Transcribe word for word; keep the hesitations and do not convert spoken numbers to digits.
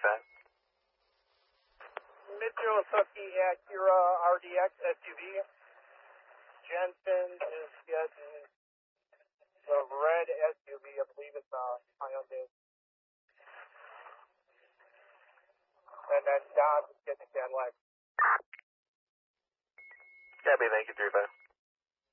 five. Mitchell Hookie Acura R D X S U V. Jensen is getting the red S U V. I believe it's a Hyundai. And then Don is getting the Cadillac. Copy, thank you, three five.